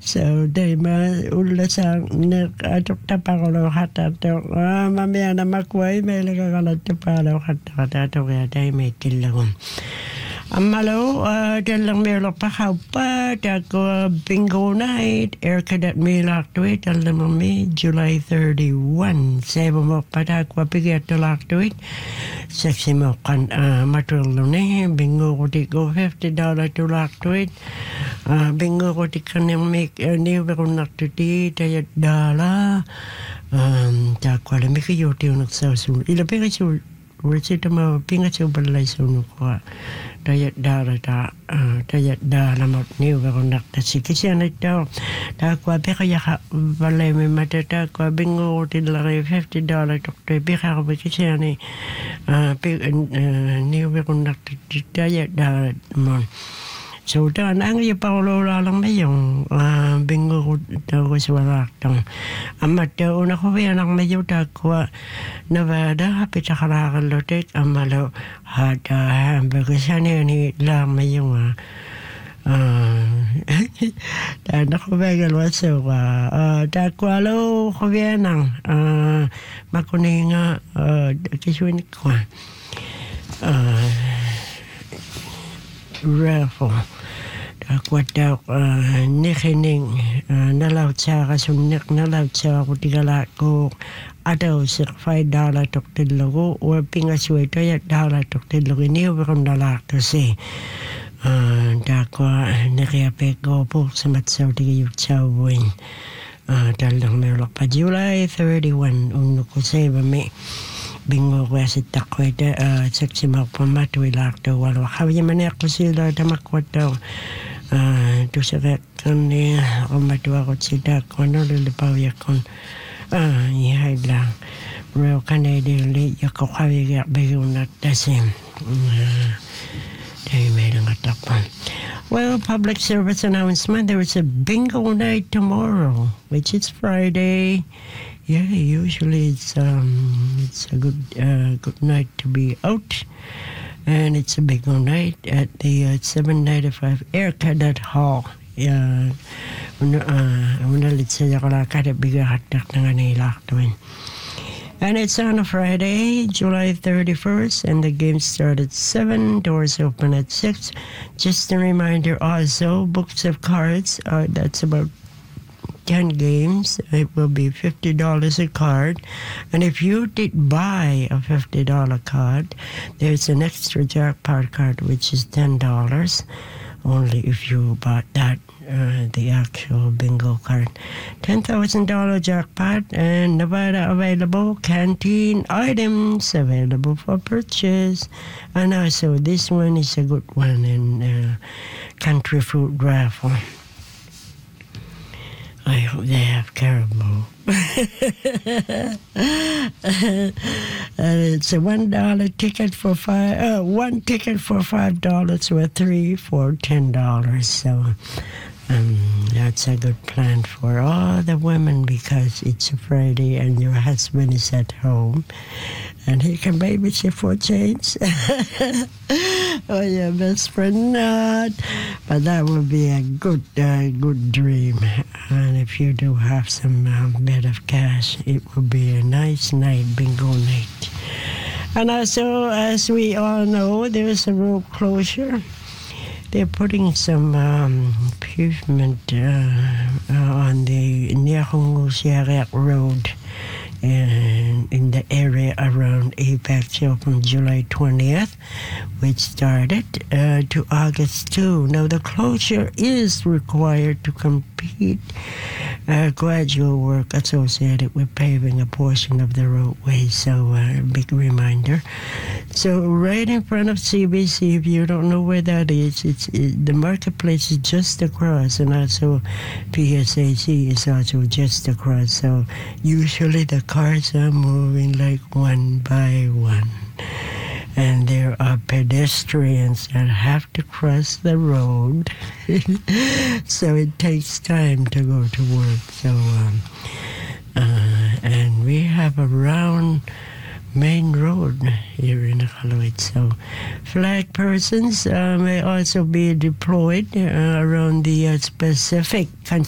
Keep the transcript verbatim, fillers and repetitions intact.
So they ma ulla sang ne atok tapalo hata to mamia na makwai me le kala tapalo hata hata to ya dai me tilagum. Amalo dalang me lo pa pa ta ko bingo night air cadet me lock to it dalang me July thirty-first sebo mo pa ta ko piget to lock to it sexy mo kan matul ne bingo ko ti go fifty dollars to lock to it bingo ko ti kan make new ko nak to ti ta ya dala ta ko le me ko yo ti nak sa su ila pe ko su recita mo pinga su balai su no ko Daya dara ta daya dara mo ni wa nak ta sikisi na ito ta kwa beka ya balay me mata ta kwa bingo ti lari fifty dollars to te beka ko sikisi ni ni wa nak ta daya dara mo so ta nang ya paulo la lang me yung bingo ko ta ko swara tang amata una ko ya nang me yo ta kwa Nevada pita kara lotek amalo hada bagasane ni la me yung ta na ko ba galwa so ta kwa lo ko ya nang makuninga kiswin ko raffle Aquata Nikining Nalaw Tsara Sunik Nalaw Tsara Kutigala ko Adaw sir five dollars tok tilago or pingasweta ya dollar tok tilago ni waron dalak to say Dakwa Nikiape go po sa matsaw tiga yung tsawin Dalang merlok pa July thirty-first Uno ko say ba me bingo kasi takwete seksi mo pamatwi lakto walo kawya manek ko sila damakwata to sa kan ni umatwa ko sila kono lilipaw yakon ihay lang bro kanay dili yako kawya bigo na tasim tayo may lang atakpan. Well, public service announcement, there is a bingo night tomorrow, which is Friday. Yeah, usually it's um it's a good uh, good night to be out, and it's a bingo night at the uh, seven ninety-five Air Cadet Hall. Yeah, una una litsa yakala kada biga hatak na nilak tuin. And it's on a Friday, July thirty-first, and the games start at seven, doors open at six. Just a reminder also, books of cards, uh, that's about ten games. It will be fifty dollars a card. And if you did buy a fifty dollars card, there's an extra jackpot card, which is ten dollars. Only if you bought that, uh, the actual bingo card. ten thousand dollars jackpot and Nevada available. Canteen items available for purchase. And also this one is a good one in uh, Country Fruit Raffle. I hope they have caribou. uh, it's a one dollar ticket for five. Uh, one ticket for five dollars, or three for ten dollars. So um, that's a good plan for all the women because it's a Friday and your husband is at home, and he can babysit for change. Oh, your best friend not. But that would be a good, uh, good dream. And if you do have some uh, bit of cash, it would be a nice night, bingo night. And also, as we all know, there's a road closure. They're putting some um, pavement uh, uh, on the Nehungu-Siarek Road in, in the area around APEC, so from July twentieth, which started uh, to August second. Now, the closure is required to complete uh, gradual work associated with paving a portion of the roadway, so a uh, big reminder. So right in front of C B C, if you don't know where that is, it's it, the marketplace is just across, and also P S A C is also just across. So usually the cars are moving like one by one, and there are pedestrians that have to cross the road, so it takes time to go to work. So um, uh, and we have a round main road here in Iqaluit. So flag persons uh, may also be deployed uh, around the uh, specific